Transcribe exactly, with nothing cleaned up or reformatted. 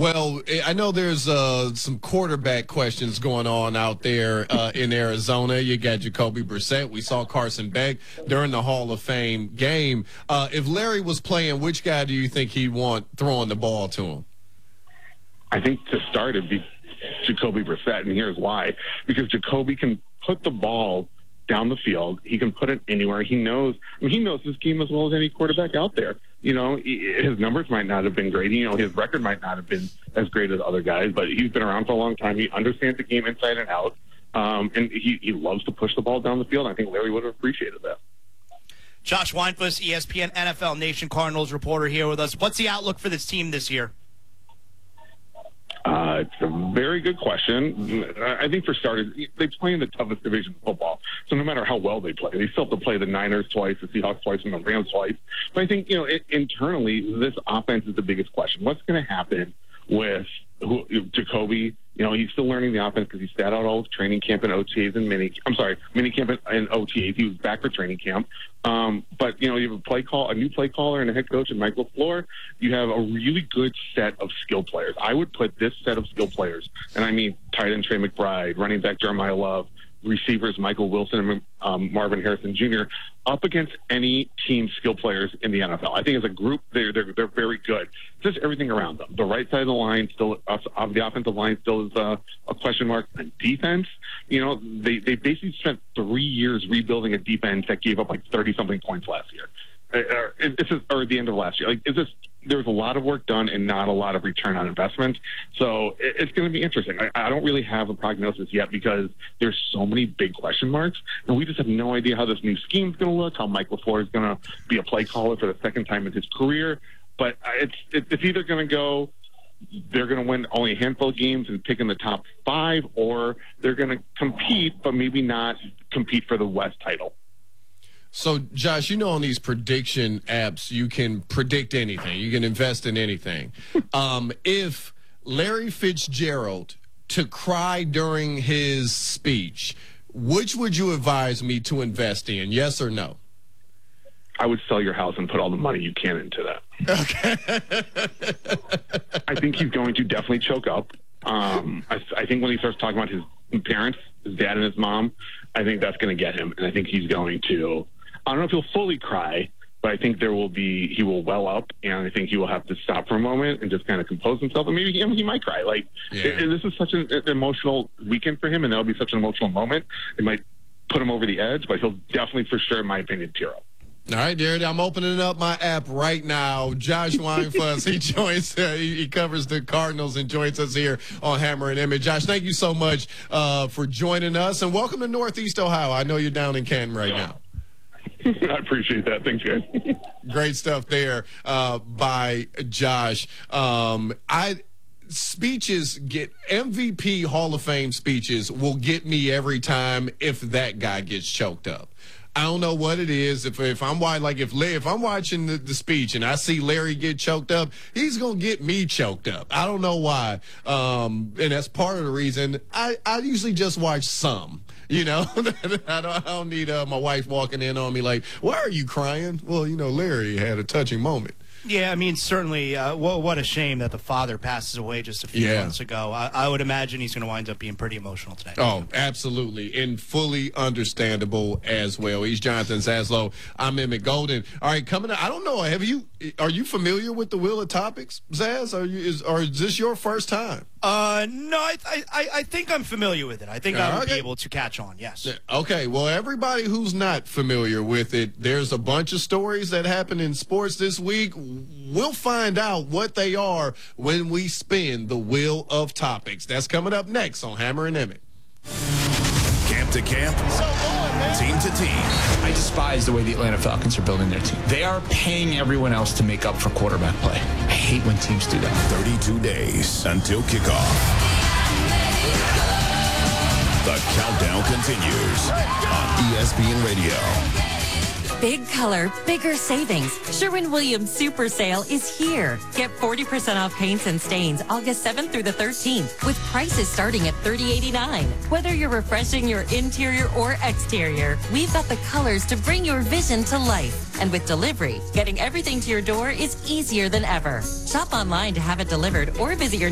Well, I know there's uh, some quarterback questions going on out there uh, in Arizona. You got Jacoby Brissett. We saw Carson Beck during the Hall of Fame game. Uh, if Larry was playing, which guy do you think he'd want throwing the ball to him? I think to start it'd be Jacoby Brissett, and here's why. Because Jacoby can put the ball down the field. He can put it anywhere. He knows I mean, he knows this game as well as any quarterback out there. You know, his numbers might not have been great. You know, his record might not have been as great as other guys, but he's been around for a long time. He understands the game inside and out, um, and he, he loves to push the ball down the field. I think Larry would have appreciated that. Josh Weinfuss, E S P N N F L Nation Cardinals reporter here with us. What's the outlook for this team this year? Uh, it's a very good question. I think for starters, they play in the toughest division of football. So no matter how well they play, they still have to play the Niners twice, the Seahawks twice, and the Rams twice. But I think, you know, it, internally, this offense is the biggest question. What's going to happen with who, Jacoby? You know, he's still learning the offense because he sat out all of training camp and O T As and mini. I'm sorry, mini camp and O T As. He was back for training camp. Um, but you know, you have a play call, a new play caller, and a head coach, and Michael LaFleur. You have a really good set of skill players. I would put this set of skill players, and I mean tight end Trey McBride, running back Jeremiah Love, receivers Michael Wilson and um, Marvin Harrison Junior up against any team skill players in the N F L. I think as a group, they're they're, they're very good. Just everything around them. The right side of the line still, uh, the offensive line still is uh, a question mark. And defense, you know, they they basically spent three years rebuilding a defense that gave up like thirty something points last year. Or, this is, or at the end of last year. Like, is this? There was a lot of work done and not a lot of return on investment. So it, it's going to be interesting. I, I don't really have a prognosis yet because there's so many big question marks, and we just have no idea how this new scheme is going to look, how Mike LaFleur is going to be a play caller for the second time in his career. But it's it, it's either going to go, they're going to win only a handful of games and pick in the top five, or they're going to compete, but maybe not compete for the West title. So, Josh, you know on these prediction apps, you can predict anything. You can invest in anything. Um, if Larry Fitzgerald to cry during his speech, which would you advise me to invest in, yes or no? I would sell your house and put all the money you can into that. Okay. I think he's going to definitely choke up. Um, I, I think when he starts talking about his parents, his dad and his mom, I think that's going to get him. And I think he's going to... I don't know if he'll fully cry, but I think there will be, he will well up, and I think he will have to stop for a moment and just kind of compose himself, and maybe he, he might cry. Like, yeah. it, this is such an, an emotional weekend for him, and that'll be such an emotional moment. It might put him over the edge, but he'll definitely, for sure, in my opinion, tear up. All right, Jared, I'm opening up my app right now. Josh Weinfuss, he joins, uh, he, he covers the Cardinals and joins us here on Hammer and Emmett. Josh, thank you so much uh, for joining us, and welcome to Northeast Ohio. I know you're down in Canton right now. I appreciate that. Thanks, guys. Great stuff there uh, by Josh. Um, I speeches get M V P Hall of Fame speeches will get me every time if that guy gets choked up. I don't know what it is. If if I'm like if if I'm watching the, the speech and I see Larry get choked up, he's gonna get me choked up. I don't know why, um, and that's part of the reason. I, I usually just watch some. You know, I don't, I don't need uh, my wife walking in on me like, "Why are you crying?" Well, you know, Larry had a touching moment. Yeah, I mean, certainly, uh, well, what a shame that the father passes away just a few yeah. months ago. I, I would imagine he's going to wind up being pretty emotional today. Oh, absolutely, and fully understandable as well. He's Jonathan Zaslow. I'm Emmett Golden. All right, coming up, I don't know, have you, are you familiar with the Wheel of Topics, Zaz? Are you, is, or is this your first time? Uh, no, I, I, I think I'm familiar with it. I think I would okay. be able to catch on, yes. Okay, well, everybody who's not familiar with it, there's a bunch of stories that happened in sports this week. We'll find out what they are when we spin the Wheel of Topics. That's coming up next on Hammer and Emmett. Camp to camp, so good, team to team. I despise the way the Atlanta Falcons are building their team. They are paying everyone else to make up for quarterback play. I hate when teams do that. thirty-two days until kickoff. The countdown continues on E S P N Radio. Big color, bigger savings. Sherwin-Williams Super Sale is here. Get forty percent off paints and stains August seventh through the thirteenth with prices starting at thirty eighty-nine. Whether you're refreshing your interior or exterior, we've got the colors to bring your vision to life. And with delivery, getting everything to your door is easier than ever. Shop online to have it delivered or visit your